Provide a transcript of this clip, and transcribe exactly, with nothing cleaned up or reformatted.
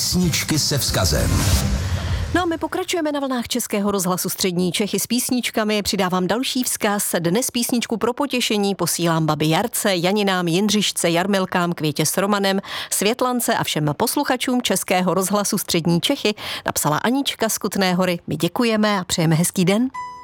Písničky se vzkazem. No a my pokračujeme na vlnách Českého rozhlasu Střední Čechy s písničkami. Přidávám další vzkaz. Dnes písničku pro potěšení posílám babi Jarce, Janinám, Jindřišce, Jarmilkám, Květě s Romanem, Světlance a všem posluchačům Českého rozhlasu Střední Čechy. Napsala Anička z Kutné Hory. My děkujeme a přejeme hezký den.